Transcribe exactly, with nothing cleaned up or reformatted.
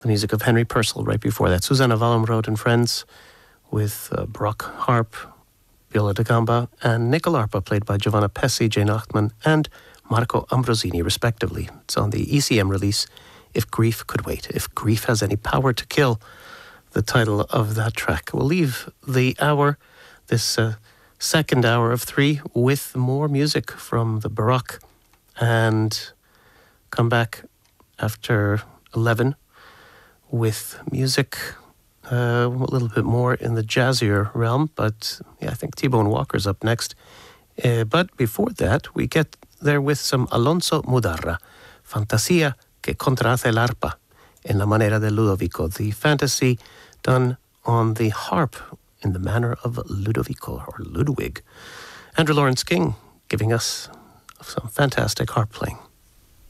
The music of Henry Purcell right before that. Susanna Wallenrode and Friends with uh, Baroque harp, viola da gamba, and Nicolarpa, played by Giovanna Pesci, Jane Ochtman, and Marco Ambrosini, respectively. It's on the E C M release, If Grief Could Wait. If Grief Has Any Power to Kill, the title of that track. We'll leave the hour, this uh, second hour of three, with more music from the Baroque, and come back after eleven with music uh, a little bit more in the jazzier realm, but yeah, I think T-Bone Walker's up next. Uh, but before that, we get there with some Alonso Mudarra, Fantasia que contrahace l'arpa, en la manera de Ludovico, the fantasy done on the harp in the manner of Ludovico, or Ludwig. Andrew Lawrence King giving us some fantastic harp playing.